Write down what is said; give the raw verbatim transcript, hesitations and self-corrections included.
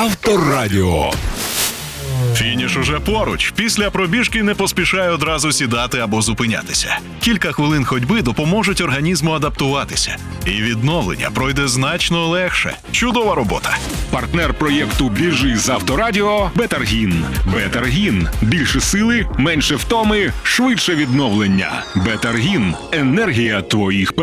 Авторадіо. Фініш уже поруч. Після пробіжки не поспішай одразу сідати або зупинятися. Кілька хвилин ходьби допоможуть організму адаптуватися. І відновлення пройде значно легше. Чудова робота. Партнер проєкту «Біжи з Авторадіо» Бетаргін. Бетаргін. Більше сили, менше втоми, швидше відновлення. Бетаргін. Енергія твоїх